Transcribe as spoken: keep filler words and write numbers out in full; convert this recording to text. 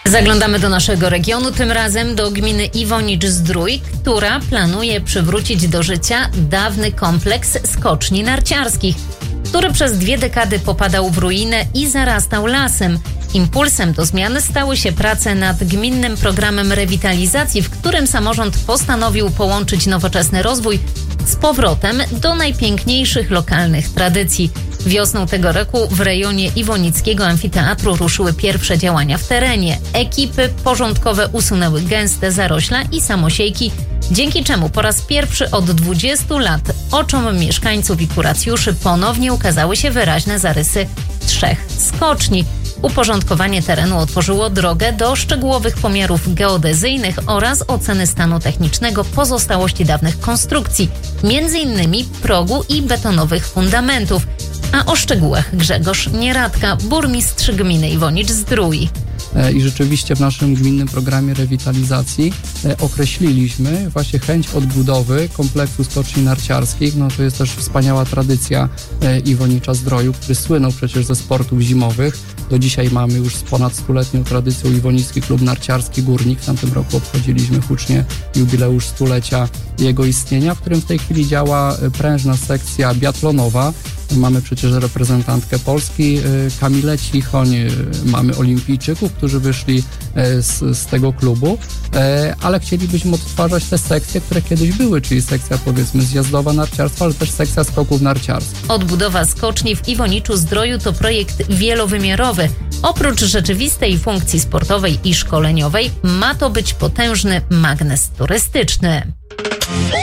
Zaglądamy do naszego regionu, tym razem do gminy Iwonicz-Zdrój, która planuje przywrócić do życia dawny kompleks skoczni narciarskich, który przez dwie dekady popadał w ruinę i zarastał lasem. Impulsem do zmian stały się prace nad gminnym programem rewitalizacji, w którym samorząd postanowił połączyć nowoczesny rozwój z powrotem do najpiękniejszych lokalnych tradycji. Wiosną tego roku w rejonie Iwonickiego Amfiteatru ruszyły pierwsze działania w terenie. Ekipy porządkowe usunęły gęste zarośla i samosiejki, dzięki czemu po raz pierwszy od dwudziestu lat oczom mieszkańców i kuracjuszy ponownie ukazały się wyraźne zarysy trzech skoczni. Uporządkowanie terenu otworzyło drogę do szczegółowych pomiarów geodezyjnych oraz oceny stanu technicznego pozostałości dawnych konstrukcji, między innymi progu i betonowych fundamentów. A o szczegółach Grzegorz Nieradka, burmistrz gminy Iwonicz-Zdrój. I rzeczywiście w naszym gminnym programie rewitalizacji określiliśmy właśnie chęć odbudowy kompleksu skoczni narciarskich. No to jest też wspaniała tradycja Iwonicza-Zdroju, który słynął przecież ze sportów zimowych. Do dzisiaj mamy już z ponad stuletnią tradycją Iwonicki Klub Narciarski Górnik. W tamtym roku obchodziliśmy hucznie jubileusz stulecia jego istnienia, w którym w tej chwili działa prężna sekcja biatlonowa. Mamy przecież reprezentantkę Polski, Kamilę Cichoń, mamy olimpijczyków, którzy wyszli z, z tego klubu, ale chcielibyśmy odtwarzać te sekcje, które kiedyś były, czyli sekcja powiedzmy zjazdowa narciarstwa, ale też sekcja skoków narciarskich. Odbudowa skoczni w Iwoniczu-Zdroju to projekt wielowymiarowy. Oprócz rzeczywistej funkcji sportowej i szkoleniowej ma to być potężny magnes turystyczny.